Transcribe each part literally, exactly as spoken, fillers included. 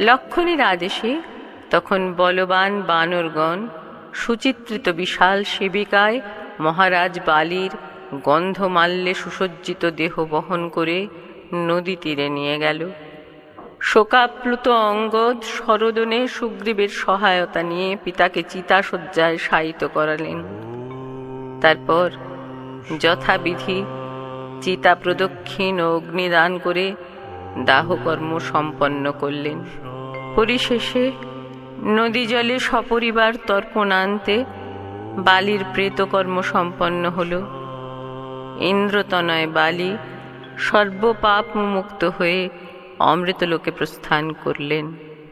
লক্ষণের আদেশে তখন বলবান বানরগণ সুচিত্রিত বিশাল সেবিকায় মহারাজ বালির গন্ধমাল্যে সুসজ্জিত দেহ বহন করে নদী তীরে নিয়ে গেল। শোকাপ্লুত অঙ্গদ সরোদনে সুগ্রীবের সহায়তা নিয়ে পিতাকে চিতাশয্যায় শায়িত করালেন। তারপর যথাবিধি চিতা প্রদক্ষিণ ও অগ্নিদান করে দাহকর্ম সম্পন্ন করলেন। পরিশেষে নদী জলে সপরিবার তর্পণান্তে বালির প্রেতকর্ম সম্পন্ন হল। ইন্দ্রতনয় বালি সর্বপাপ মুক্ত হয়ে অমৃতলোকে প্রস্থান করলেন।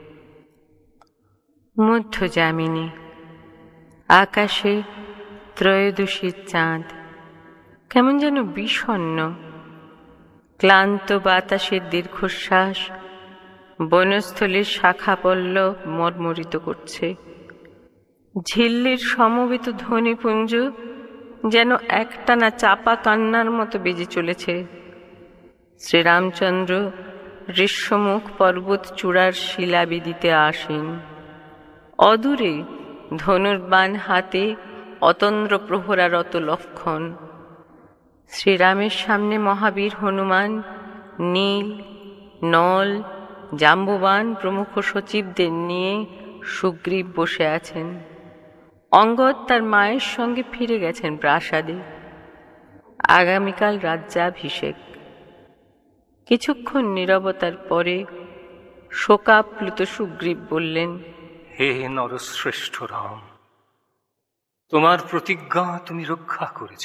মধ্যযামিনী। আকাশে ত্রয়োদশীর চাঁদ কেমন যেন বিষণ্ণ। ক্লান্ত বাতাসের দীর্ঘশ্বাস বনস্থলের শাখা পল্লব মর্মরিত করছে। ঝিল্লির সমবেত ধ্বনিপুঞ্জ যেন একটানা চাপা কান্নার মতো বেজে চলেছে। শ্রীরামচন্দ্র ঋষ্যমুখ পর্বত চূড়ার শিলাবেদিতে আসেন। অদূরে ধনুর্বাণ হাতে অতন্দ্র প্রহরারত লক্ষণ। শ্রীরামের সামনে মহাবীর হনুমান, নীল, নল, জাম্ববান প্রমুখ সচিবদের নিয়ে সুগ্রীব বসে আছেন। অঙ্গদ তার মায়ের সঙ্গে ফিরে গেছেন প্রাসাদে। আগামীকাল রাজ্যাভিষেক। কিছুক্ষণ নীরবতার পরে শোকাপ্লুত সুগ্রীব বললেন, হে নরশ্রেষ্ঠ রাম, তোমার প্রতিজ্ঞা তুমি রক্ষা করেছ,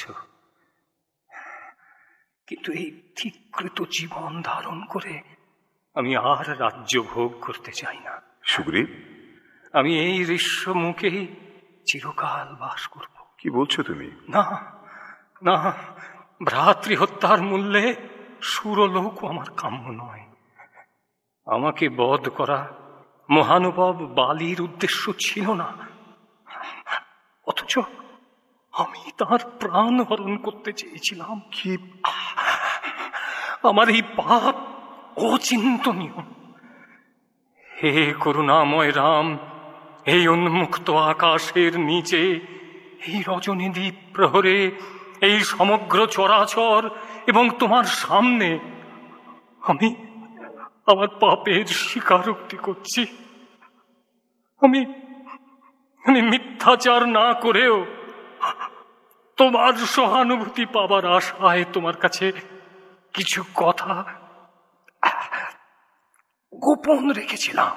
কিন্তু এই ধিকৃত জীবন ধারণ করে আমি আর রাজ্য ভোগ করতে চাই না। সুগ্রীব, আমি এই ঋষ্য মুখেই চিরকাল বাস করব। কি বলছো তুমি? না না, ভ্রাতৃ হত্যার মূল্যে সুরলোক আমার কাম্য নয়। আমাকে বধ করা মহানুভব বালির উদ্দেশ্য ছিল না, অথচ আমি তার প্রাণ হরণ করতে চেয়েছিলাম। কি? আমার এই পাপ অচিন্তনীয়। হে করুণাময় রাম, এই উন্মুক্ত আকাশের নিচে, এই রজনী দ্বীপ প্রহরে, এই সমগ্র চরাচর এবং তোমার সামনে আমি আমার পাপের স্বীকারোক্তি করছি। আমি আমি মিথ্যাচার না করেও তোমার সহানুভূতি পাবার আশায় তোমার কাছে কিছু কথা গোপন রেখেছিলাম।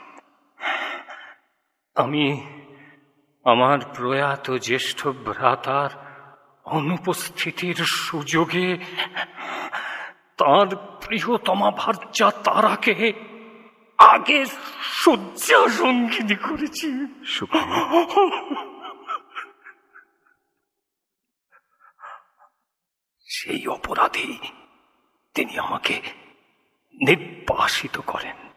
আমি আমার প্রয়াত জ্যেষ্ঠ ভ্রাতার অনুপস্থিতির সুযোগে তার প্রিয়তমা ভার্যা তারাকে আগে শয্যা সঙ্গিনী করেছি। সেই অপরাধী তিনি আমাকে নির্বাসিত করেন।